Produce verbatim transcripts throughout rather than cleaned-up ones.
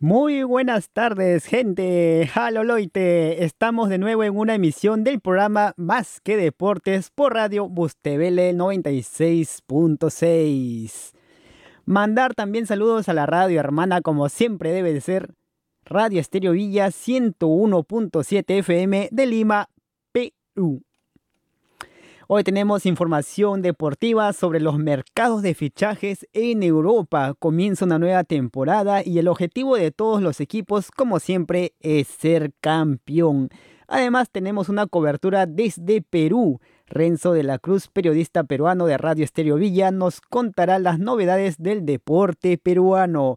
Muy buenas tardes, gente. Loite. Estamos de nuevo en una emisión del programa Más que Deportes por Radio Bustevele noventa y seis punto seis. Mandar también saludos a la radio hermana, como siempre debe de ser, Radio Estéreo Villa ciento uno punto siete F M de Lima, Perú. Hoy tenemos información deportiva sobre los mercados de fichajes en Europa. Comienza una nueva temporada y el objetivo de todos los equipos, como siempre, es ser campeón. Además, tenemos una cobertura desde Perú. Renzo de la Cruz, periodista peruano de Radio Estéreo Villa, nos contará las novedades del deporte peruano.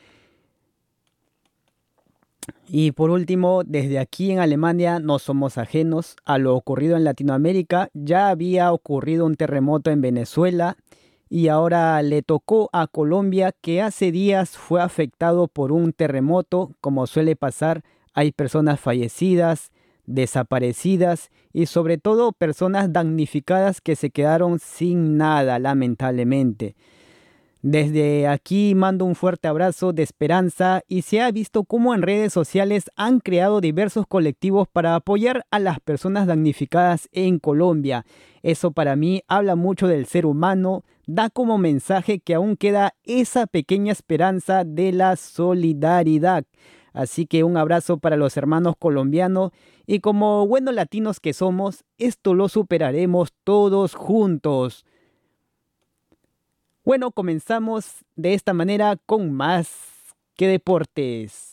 Y por último, desde aquí en Alemania no somos ajenos a lo ocurrido en Latinoamérica. Ya había ocurrido un terremoto en Venezuela y ahora le tocó a Colombia, que hace días fue afectado por un terremoto. Como suele pasar, hay personas fallecidas, desaparecidas y sobre todo personas damnificadas que se quedaron sin nada, lamentablemente. Desde aquí mando un fuerte abrazo de esperanza y se ha visto cómo en redes sociales han creado diversos colectivos para apoyar a las personas damnificadas en Colombia. Eso para mí habla mucho del ser humano, da como mensaje que aún queda esa pequeña esperanza de la solidaridad. Así que un abrazo para los hermanos colombianos y como buenos latinos que somos, esto lo superaremos todos juntos. Bueno, comenzamos de esta manera con Más que Deportes.